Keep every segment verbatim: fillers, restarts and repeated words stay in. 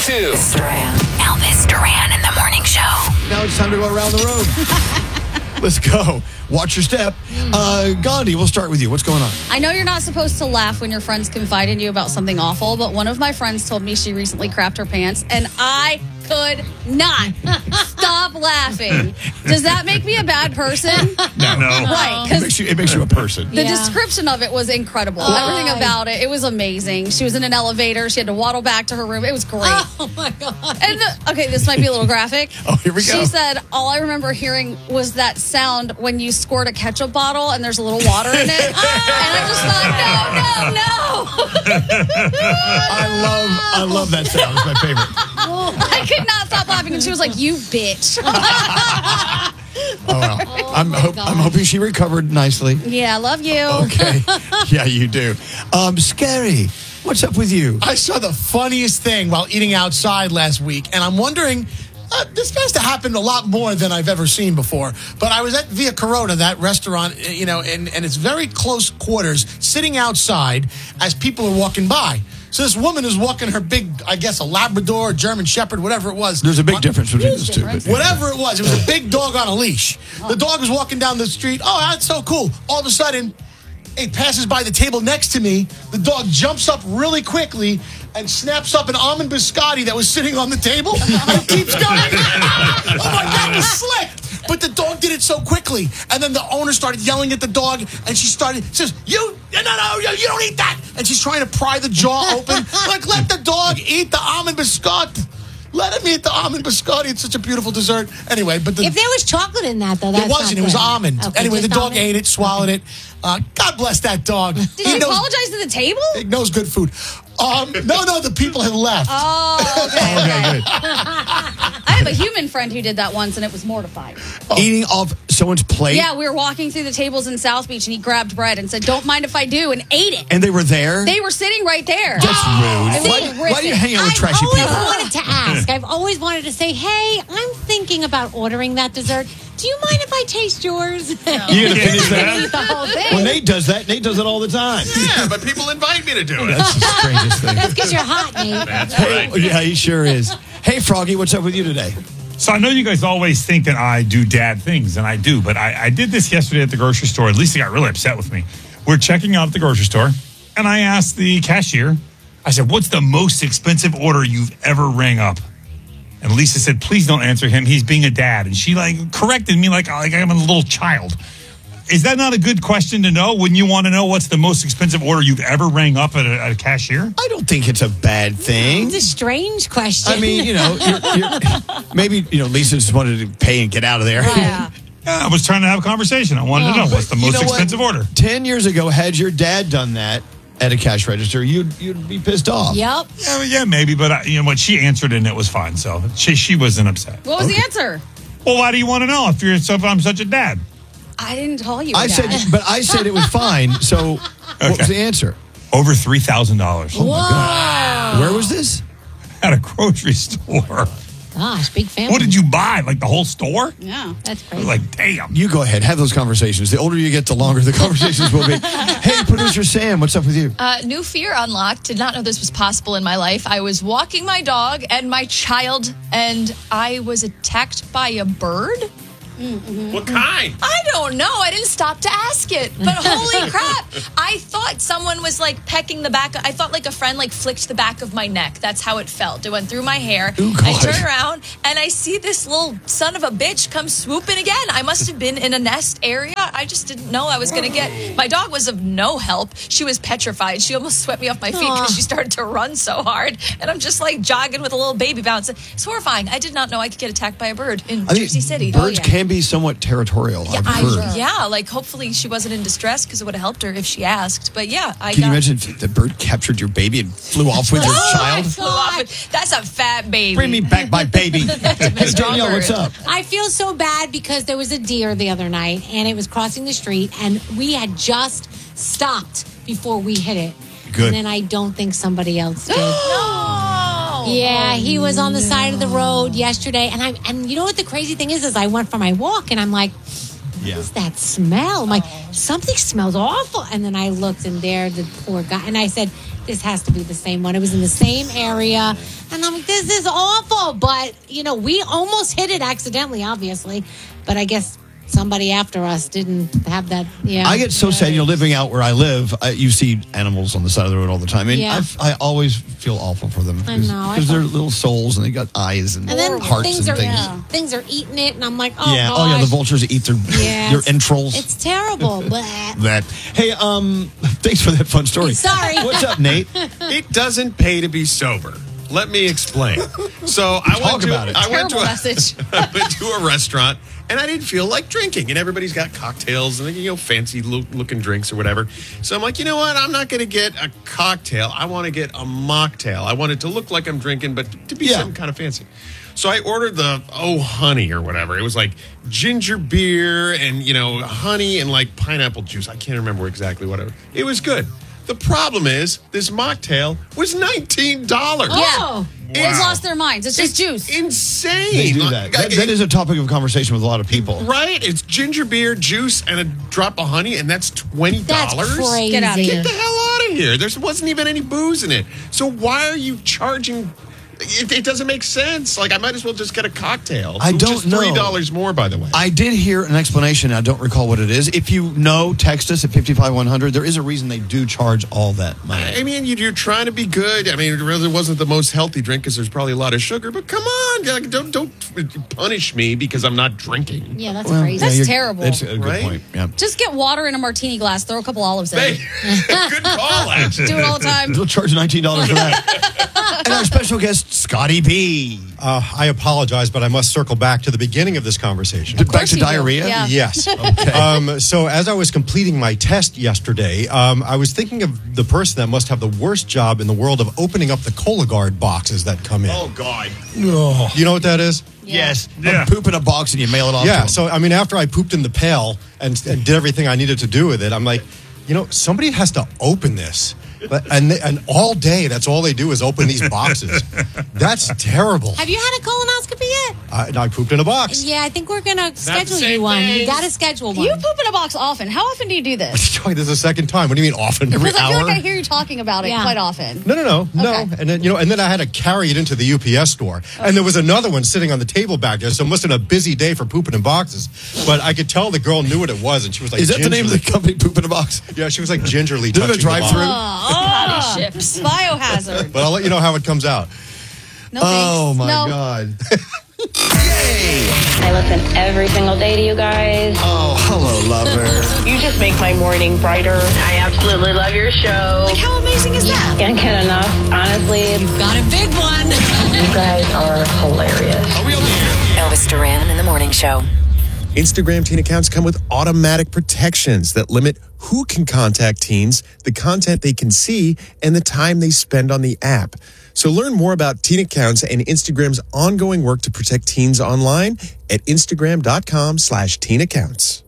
two. It's Duran. Elvis Duran in the morning show. Now it's time to go around the road. Let's go. Watch your step. Uh, Gandhi, we'll start with you. What's going on? I know you're not supposed to laugh when your friends confide in you about something awful, but one of my friends told me she recently crapped her pants, and I could not stop laughing. Does that make me a bad person? No. no. Right. It makes, you, it makes you a person. The Yeah. description of it was incredible. Oh. Everything about it, it was amazing. She was in an elevator. She had to waddle back to her room. It was great. Oh, my God. And the, okay, this might be a little graphic. Oh, here we go. She said, all I remember hearing was that sound when you squirt a ketchup bottle and there's a little water in it. And I just thought, no, no, no. I love I love that sound. It's my favorite. I could not stop laughing. And she was like, you bitch. Oh, well. Oh, I'm, my hope, God. I'm hoping she recovered nicely. Yeah, I love you. Okay. Yeah, you do. Um, Scary, what's up with you? I saw the funniest thing while eating outside last week, and I'm wondering, uh, this has to happen a lot more than I've ever seen before. But I was at Via Corona, that restaurant, uh, you know, and, and it's very close quarters, sitting outside as people are walking by. So this woman is walking her big, I guess, a Labrador, German Shepherd, whatever it was. There's a big Uh, difference between those two. But, Whatever it was, it was a big dog on a leash. The dog was walking down the street. Oh, that's so cool. All of a sudden, it passes by the table next to me. The dog jumps up really quickly and snaps up an almond biscotti that was sitting on the table and keeps going. Oh, my God, it was slick. But the dog did it so quickly. And then the owner started yelling at the dog, and she started, says, you, no, no, you, you don't eat that. And she's trying to pry the jaw open. Like, let the dog eat the almond biscotti. Let him eat the almond biscotti. It's such a beautiful dessert. Anyway, but the, If there was chocolate in that, though, that's it wasn't. not It was good. almond. Okay, anyway, the just dog almond? ate it, swallowed it. Uh, God bless that dog. Did he she knows, apologize to the table? he knows good food. Um, no, no, the people had left. Oh, okay. okay, good. I have a human friend who did that once, and it was mortifying. Eating off someone's plate? Yeah, we were walking through the tables in South Beach, and he grabbed bread and said, don't mind if I do, and ate it. And they were there? They were sitting right there. That's rude. It was Why, horrific. why are you hanging out with I've trashy always people? wanted to ask. I've always wanted to say, hey, I'm thinking about ordering that dessert. Do you mind if I taste yours? You gonna finish that? The whole thing. Well, Nate does that. Nate does it all the time. Yeah, but people invite me to do it. That's the strangest thing. That's because you're hot, Nate. That's Hey, right. yeah, he sure is. Hey, Froggy, what's up with you today? So I know you guys always think that I do dad things, and I do, but I, I did this yesterday at the grocery store. At least he got really upset with me. We're checking out at the grocery store, and I asked the cashier, I said, what's the most expensive order you've ever rang up? And Lisa said, please don't answer him. He's being a dad. And she like corrected me like, like I'm a little child. Is that not a good question to know? Wouldn't you want to know what's the most expensive order you've ever rang up at a, at a cashier? I don't think it's a bad thing. It's a strange question. I mean, you know, you're, you're, maybe, you know, Lisa just wanted to pay and get out of there. Yeah. Yeah, I was trying to have a conversation. I wanted to know what's the You most know what? expensive order. Ten years ago, had your dad done that at a cash register, you'd you'd be pissed off. Yep. Yeah, yeah, maybe, but I, you know what? She answered and it was fine, so she she wasn't upset. What was the answer? Well, why do you want to know if you're so if I'm such a dad? I didn't call you I that. said, but I said it was fine. So, what was the answer? Over three thousand dollars Where was this? at a grocery store. Gosh, big family. What did you buy? Like the whole store? Yeah. That's I crazy. was like, damn. You go ahead, have those conversations. The older you get, the longer the conversations will be. Hey, producer Sam, what's up with you? Uh, new fear unlocked. Did not know this was possible in my life. I was walking my dog and my child, and I was attacked by a bird. What kind? I don't know. I didn't stop to ask it. But holy crap. I thought someone was like pecking the back. I thought like a friend like flicked the back of my neck. That's how it felt. It went through my hair. Ooh, I God. turn around and I see this little son of a bitch come swooping again. I must have been in a nest area. I just didn't know I was going to get. My dog was of no help. She was petrified. She almost swept me off my feet because she started to run so hard. And I'm just like jogging with a little baby bounce. It's horrifying. I did not know I could get attacked by a bird in I think Jersey City. birds Oh, yeah. can be somewhat territorial, I've I, heard. yeah, like hopefully she wasn't in distress because it would have helped her if she asked. But yeah, I Can got you imagine if the bird captured your baby and flew off with your Oh, I child? flew off with- that's a fat baby. Bring me back my baby. Hey, Danielle, what's up? I feel so bad because there was a deer the other night and it was crossing the street and we had just stopped before we hit it. Good. And then I don't think somebody else did. No. Yeah, he was on the side of the road yesterday and I and you know what the crazy thing is is I went for my walk and I'm like Yeah. What's that smell? I'm like, something smells awful. And then I looked, and there, the poor guy. And I said, this has to be the same one. It was in the same area. And I'm like, this is awful. But, you know, we almost hit it accidentally, obviously. But I guess somebody after us didn't have that. Yeah. I get so sad, you know, living out where I live, I, you see animals on the side of the road all the time. And Yeah. I've, I always feel awful for them. I know, I Because they're felt- little souls and they got eyes and, And then hearts things and are things. things are eating it, and I'm like, oh yeah. gosh. Oh, yeah. The vultures eat their, Yeah, their it's- entrails. It's terrible. Blah. that. Hey, um, thanks for that fun story. Sorry. What's up, Nate? It doesn't pay to be sober. Let me explain. So I Talk went to about it. I went to Terrible a, message. I went to a restaurant and I didn't feel like drinking. And everybody's got cocktails and you know fancy lo- looking drinks or whatever. So I'm like, you know what? I'm not going to get a cocktail. I want to get a mocktail. I want it to look like I'm drinking, but to be Yeah. something kind of fancy. So I ordered the oh honey or whatever. It was like ginger beer and you know honey and like pineapple juice. I can't remember exactly what it was. It was good. The problem is this mocktail was nineteen dollars. Oh. They've lost their minds. It's just juice. Insane. They do that. That, that is a topic of conversation with a lot of people. right. It's ginger beer, juice, and a drop of honey, and that's twenty That's dollars. crazy. Get outta here. Get the hell out of here. There wasn't even any booze in it. So why are you charging? It, it doesn't make sense. Like I might as well just get a cocktail. I Which don't is three know. dollars more, by the way. I did hear an explanation. I don't recall what it is. If you know, text us at fifty-five one hundred. There is a reason they do charge all that money. I mean, you- you're trying to be good. I mean, it really wasn't the most healthy drink because there's probably a lot of sugar. But come on, like, don't don't punish me because I'm not drinking. Yeah, that's Well, crazy. That's you're- terrible. That's a good Right? point. Yeah. Just get water in a martini glass. Throw a couple olives in. Hey, good call, actually. Do it all the time. They'll charge nineteen dollars for that. And our special guest, Scotty B. Uh, I apologize, but I must circle back to the beginning of this conversation. Back course to you do. diarrhea? Yeah. Yes. um, so as I was completing my test yesterday, um, I was thinking of the person that must have the worst job in the world of opening up the Cologuard boxes that come in. Oh God. You know what that is? Yes. Yeah. A poop in a box and you mail it off to Yeah. them. So, I mean, after I pooped in the pail and, and did everything I needed to do with it, I'm like, you know, somebody has to open this. But, and, they, and all day, that's all they do is open these boxes. That's terrible. Have you had a colonoscopy yet? I, I pooped in a box. Yeah, I think we're gonna schedule same you one. You thing. got to schedule one. You poop in a box often. How often do you do this? Joy, this is the second time. What do you mean often? Every Because I feel hour? like I hear you talking about it Yeah. quite often. No, no, no, no. Okay. And then you know, and then I had to carry it into the U P S store, and there was another one sitting on the table back there. So it must have been a busy day for pooping in boxes. But I could tell the girl knew what it was, and she was like, Is that the name of the company, Poop in a Box? Yeah, she was like gingerly Did it touching a drive-through? the Oh, box. Ships. biohazard. But I'll let you know how it comes out. No thanks. Oh, my no. God. I listen every single day to you guys. Oh, hello, lover. You just make my morning brighter. I absolutely love your show. Like, how amazing is that? Can't get enough, honestly. You've got a big one. You guys are hilarious. Elvis Duran in the Morning Show. Instagram teen accounts come with automatic protections that limit who can contact teens, the content they can see, and the time they spend on the app. So learn more about teen accounts and Instagram's ongoing work to protect teens online at Instagram.com slash teen accounts.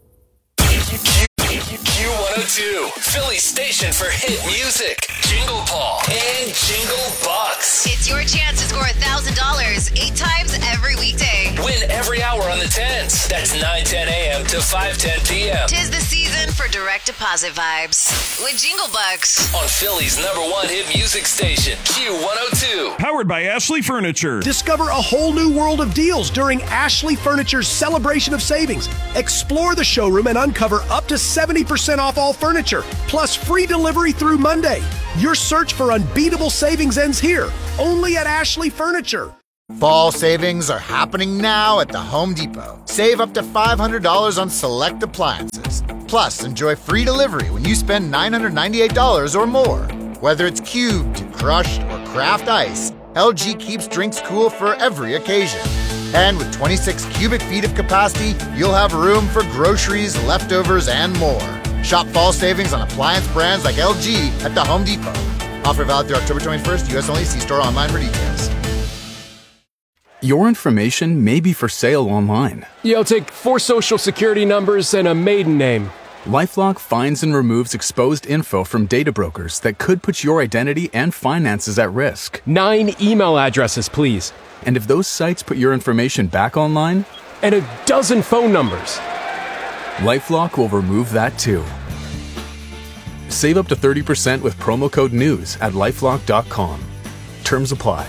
Q one oh two, Philly's station for hit music. Jingle Ball and Jingle Bucks. It's your chance to score one thousand dollars eight times every weekday. Win every hour on the tens. That's nine ten a.m. to five ten p.m. Tis the season for direct deposit vibes with Jingle Bucks. On Philly's number one hit music station, Q one oh two. Powered by Ashley Furniture. Discover a whole new world of deals during Ashley Furniture's Celebration of Savings. Explore the showroom and uncover up to seventy percent off all furniture, plus free delivery through Monday. Your search for unbeatable savings ends here, only at Ashley Furniture. Fall savings are happening now at the Home Depot. Save up to five hundred dollars on select appliances. Plus, enjoy free delivery when you spend nine hundred ninety-eight dollars or more. Whether it's cubed, crushed, or craft ice, L G keeps drinks cool for every occasion. And with twenty-six cubic feet of capacity, you'll have room for groceries, leftovers, and more. Shop fall savings on appliance brands like L G at the Home Depot. Offer valid through October twenty-first, U S only. See store online for details. Your information may be for sale online. Yeah, I'll take four social security numbers and a maiden name. LifeLock finds and removes exposed info from data brokers that could put your identity and finances at risk. Nine email addresses, please. And if those sites put your information back online? And a dozen phone numbers. LifeLock will remove that too. Save up to thirty percent with promo code NEWS at lifelock dot com. Terms apply.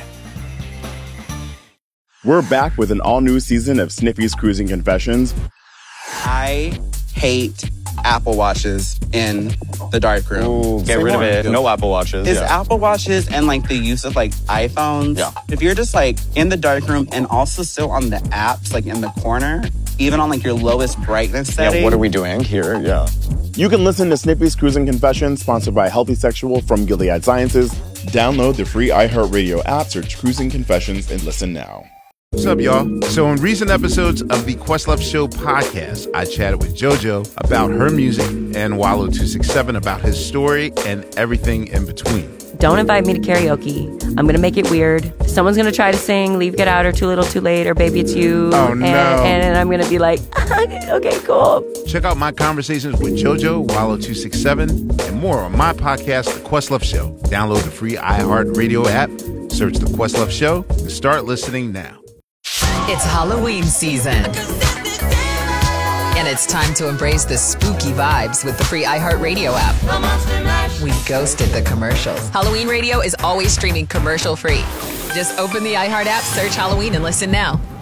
We're back with an all-new season of Sniffy's Cruising Confessions. I hate Apple Watches in the dark room. Ooh, get rid of it. No Apple Watches. It's yeah. Apple Watches and like the use of like iPhones. Yeah. If you're just like in the dark room and also still on the apps, like in the corner, even on like your lowest brightness setting. Yeah, what are we doing here? Yeah. You can listen to Snippy's Cruising Confessions, sponsored by Healthy Sexual from Gilead Sciences. Download the free iHeartRadio app, search Cruising Confessions, and listen now. What's up, y'all? So in recent episodes of the Questlove Show podcast, I chatted with JoJo about her music and Wallow two six seven about his story and everything in between. Don't invite me to karaoke. I'm going to make it weird. Someone's going to try to sing Leave, Get Out, or Too Little, Too Late, or Baby It's You. Oh, and, no. And I'm going to be like, okay, cool. Check out my conversations with JoJo, Wallow two six seven, and more on my podcast, The Questlove Show. Download the free iHeartRadio app, search The Questlove Show, and start listening now. It's Halloween season. And it's time to embrace the spooky vibes with the free iHeartRadio app. We ghosted the commercials. Halloween Radio is always streaming commercial free. Just open the iHeart app, search Halloween, and listen now.